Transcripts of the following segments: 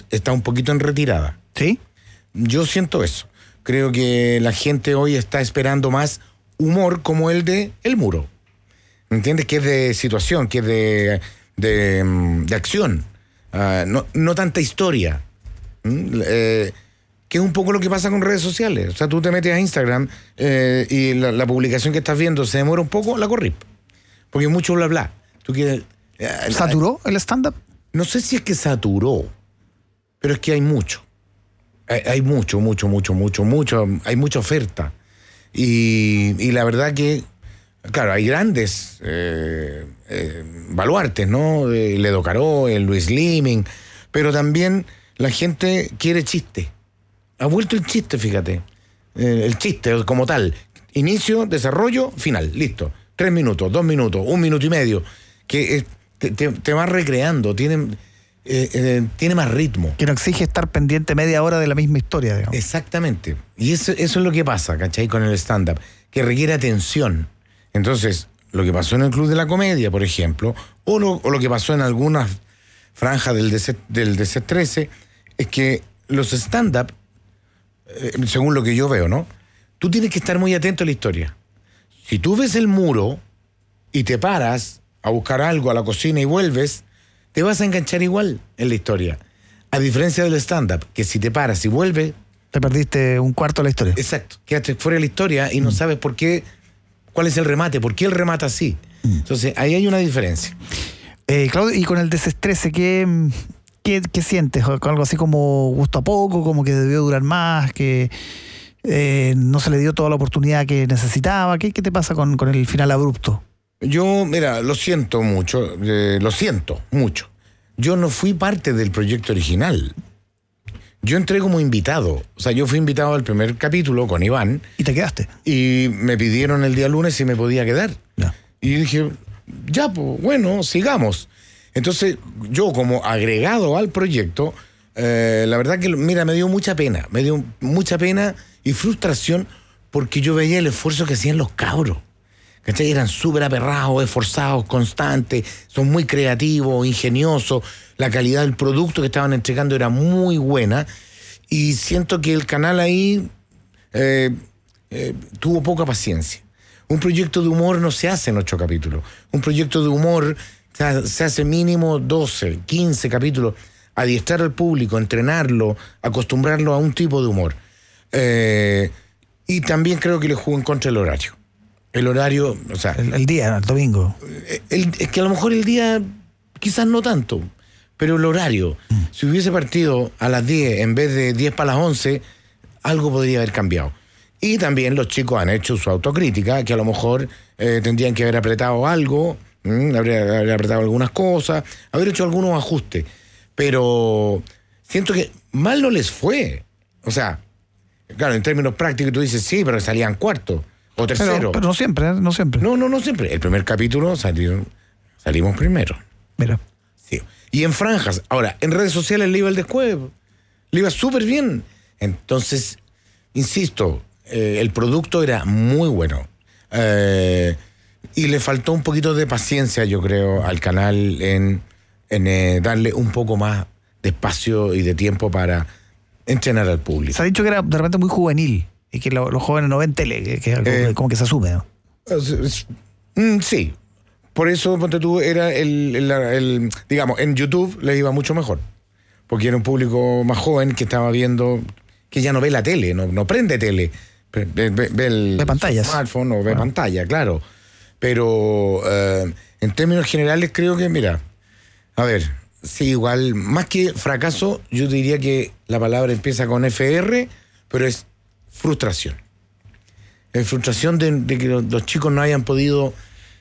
está un poquito en retirada. ¿Sí? Yo siento eso. Creo que la gente hoy está esperando más humor como el de El Muro. ¿Entiendes? Que es de situación, que es de acción. No tanta historia. Que es un poco lo que pasa con redes sociales. O sea, tú te metes a Instagram y la publicación que estás viendo se demora un poco, la corrís. Porque hay mucho bla bla. Tú quieres, ¿Saturó el stand-up? no sé si es que saturó, pero es que hay mucho. Hay mucho. Hay mucha oferta. Y la verdad que, claro, hay grandes baluartes, ¿no? Ledo Caró, el Luis Liming, pero también la gente quiere chiste. Ha vuelto el chiste, fíjate. El chiste como tal. Inicio, desarrollo, final. Listo. 3 minutos, 2 minutos, 1 minuto y medio. Que te va recreando. Tiene más ritmo. Que no exige estar pendiente media hora de la misma historia, digamos. Exactamente. Y eso es lo que pasa, ¿cachai? Con el stand-up. Que requiere atención. Entonces, lo que pasó en el Club de la Comedia, por ejemplo, o lo que pasó en algunas franjas del DC13, es que los stand-up, según lo que yo veo, ¿no? Tú tienes que estar muy atento a la historia. Si tú ves El Muro y te paras a buscar algo a la cocina y vuelves, te vas a enganchar igual en la historia. A diferencia del stand-up, que si te paras y vuelves... Te perdiste un cuarto de la historia. Exacto. Quedaste fuera de la historia y no sabes por qué, cuál es el remate, por qué él remata así. Entonces, ahí hay una diferencia. Claudio, y con el DC13, ¿qué sientes? ¿Algo así como gustó a poco, como que debió durar más, que no se le dio toda la oportunidad que necesitaba? ¿Qué te pasa con el final abrupto? Yo, mira, lo siento mucho. Yo no fui parte del proyecto original. Yo entré como invitado. O sea, yo fui invitado al primer capítulo con Iván. ¿Y te quedaste? Y me pidieron el día lunes si me podía quedar. Ya. Y dije, ya, pues, bueno, sigamos. Entonces, yo como agregado al proyecto, la verdad que, mira, me dio mucha pena. Me dio mucha pena y frustración porque yo veía el esfuerzo que hacían los cabros. ¿Cachai? Eran súper aperrados, esforzados, constantes, son muy creativos, ingeniosos. La calidad del producto que estaban entregando era muy buena. Y siento que el canal ahí tuvo poca paciencia. Un proyecto de humor no se hace en 8 capítulos. Un proyecto de humor se hace mínimo 12, 15 capítulos. Adiestrar al público, entrenarlo, acostumbrarlo a un tipo de humor. Y también creo que le jugó en contra el horario. El horario, o sea... El día, el domingo. Es que a lo mejor el día, quizás no tanto, pero el horario. Si hubiese partido a las 10 en vez de 10 para las 11, algo podría haber cambiado. Y también los chicos han hecho su autocrítica, que a lo mejor tendrían que haber apretado algo, haber apretado algunas cosas, haber hecho algunos ajustes. Pero siento que mal no les fue. O sea, claro, en términos prácticos tú dices, sí, pero salían cuarto o tercero. Pero no siempre, no siempre. No siempre. El primer capítulo salimos primero. Mira. Sí. Y en franjas. Ahora, en redes sociales le iba el después. Le iba súper bien. Entonces, insisto, el producto era muy bueno. Y le faltó un poquito de paciencia, yo creo, al canal en darle un poco más de espacio y de tiempo para entrenar al público. Se ha dicho que era de repente muy juvenil y que los jóvenes no ven tele, que es algo como que se asume, ¿no? Sí. Por eso, ponte tú, era digamos, en YouTube le iba mucho mejor. Porque era un público más joven que estaba viendo, que ya no ve la tele, no prende tele. Ve pantallas. Smartphone o ve pantalla, claro. Pero en términos generales creo que, mira, a ver, sí, igual, más que fracaso, yo diría que la palabra empieza con FR, pero es frustración. Es frustración de que los chicos no hayan poder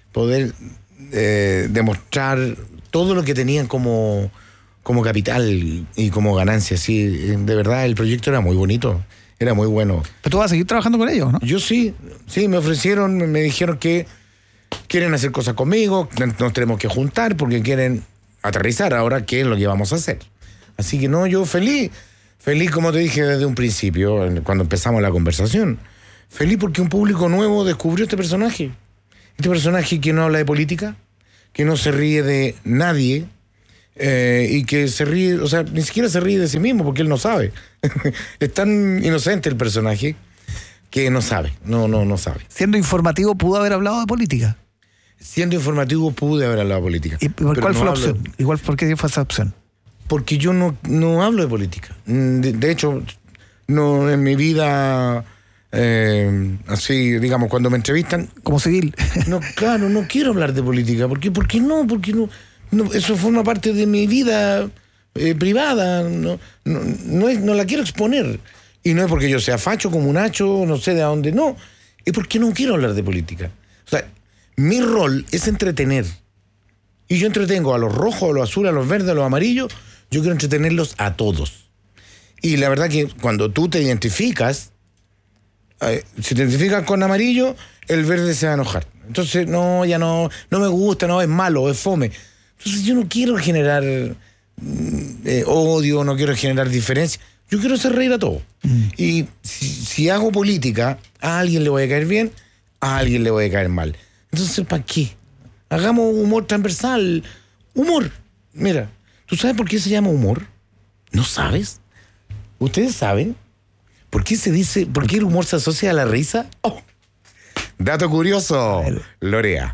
demostrar todo lo que tenían como capital y como ganancia. Sí, de verdad, el proyecto era muy bonito, era muy bueno. Pero tú vas a seguir trabajando con ellos, ¿no? Yo sí, me ofrecieron, me dijeron que quieren hacer cosas conmigo, nos tenemos que juntar porque quieren aterrizar ahora qué es lo que vamos a hacer. Así que no, yo feliz, como te dije desde un principio, cuando empezamos la conversación. Feliz porque un público nuevo descubrió este personaje. Este personaje que no habla de política, que no se ríe de nadie, y que se ríe, o sea, ni siquiera se ríe de sí mismo porque él no sabe. Es tan inocente el personaje que no sabe, no sabe. Siendo informativo, ¿pudo haber hablado de política? Siendo informativo pude haber hablado de política. ¿Y cuál fue la opción? Igual, ¿por qué fue esa opción? Porque yo no hablo de política. De hecho, no en mi vida, así, digamos, cuando me entrevistan... Como civil. No, claro, no quiero hablar de política. ¿Por qué? Porque no, eso forma parte de mi vida privada. No la quiero exponer. Y no es porque yo sea facho, comunacho, no sé de dónde, no. Es porque no quiero hablar de política. O sea, mi rol es entretener. Y yo entretengo a los rojos, a los azules, a los verdes, a los amarillos. Yo quiero entretenerlos a todos. Y la verdad que cuando tú te identificas, si te identificas con amarillo, el verde se va a enojar. Entonces, no me gusta, no, es malo, es fome. Entonces yo no quiero generar odio, no quiero generar diferencia. Yo quiero hacer reír a todos. Y si hago política, a alguien le voy a caer bien, a alguien le voy a caer mal. Entonces, ¿para qué? Hagamos humor transversal. Humor. Mira, ¿tú sabes por qué se llama humor? ¿No sabes? ¿Ustedes saben? ¿Por qué el humor se asocia a la risa? Oh, dato curioso, Lorea.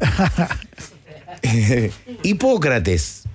Hipócrates,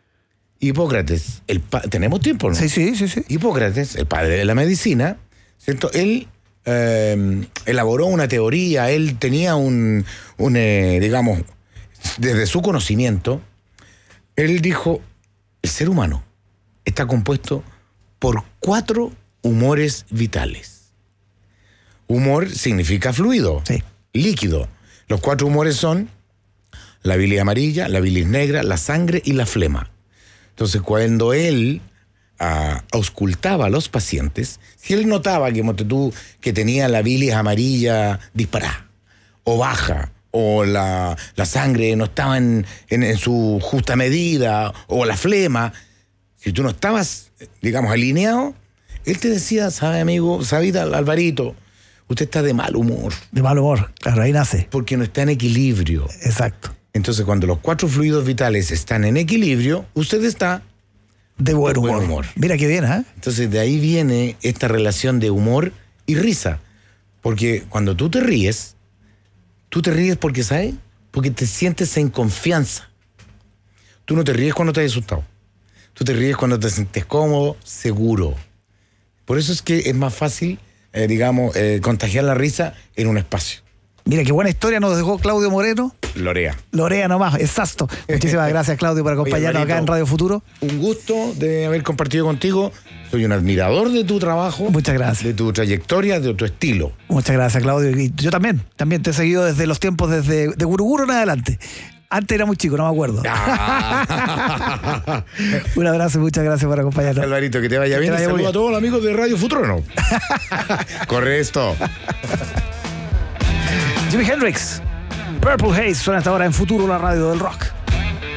¿tenemos tiempo, no? Sí. Hipócrates, el padre de la medicina, ¿cierto? Él elaboró una teoría, él tenía digamos, desde su conocimiento, él dijo, el ser humano está compuesto por 4 humores vitales. Humor significa fluido, sí, líquido. Los 4 humores son la bilis amarilla, la bilis negra, la sangre y la flema. Entonces, cuando él auscultaba a los pacientes, si él notaba que tenía la bilis amarilla disparada, o baja, o la sangre no estaba en su justa medida, o la flema, si tú no estabas, digamos, alineado, él te decía, sabe, amigo, sabita, Alvarito, usted está de mal humor. De mal humor, claro, ahí nace. Porque no está en equilibrio. Exacto. Entonces, cuando los 4 fluidos vitales están en equilibrio, usted está de buen humor. Mira qué bien, ¿eh? Entonces, de ahí viene esta relación de humor y risa. Porque cuando tú te ríes porque, ¿sabes? Porque te sientes en confianza. Tú no te ríes cuando te has asustado. Tú te ríes cuando te sientes cómodo, seguro. Por eso es que es más fácil, contagiar la risa en un espacio. Mira, qué buena historia nos dejó Claudio Moreno. Lorea nomás, exacto. Muchísimas gracias, Claudio, por acompañarnos acá en Radio Futuro. Un gusto de haber compartido contigo. Soy un admirador de tu trabajo. Muchas gracias. De tu trayectoria, de tu estilo. Muchas gracias, Claudio. Y yo también te he seguido desde los tiempos de Guruguru en adelante. Antes era muy chico, no me acuerdo. Un abrazo y muchas gracias por acompañarnos. Alvarito, que te vaya bien. Saludos a todos los amigos de Radio Futuro, ¿no? Corre esto. Jimi Hendrix, Purple Haze, suena hasta ahora en Futuro, la radio del rock.